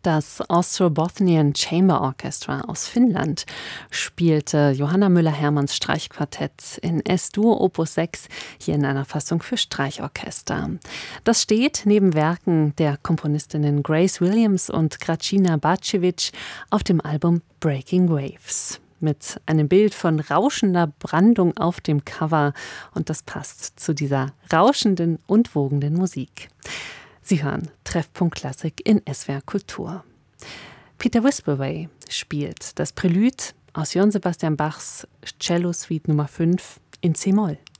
Das Ostrobothnian Chamber Orchestra aus Finnland spielte Johanna Müller-Hermanns Streichquartett in S-Dur Opus 6 hier in einer Fassung für Streichorchester. Das steht neben Werken der Komponistinnen Grace Williams und Gracina Bacevic auf dem Album Breaking Waves. Mit einem Bild von rauschender Brandung auf dem Cover. Und das passt zu dieser rauschenden und wogenden Musik. Sie hören Treffpunkt Klassik in SWR Kultur. Peter Whisperway spielt das Prälude aus Johann Sebastian Bachs Cello Suite Nummer 5 in C-Moll.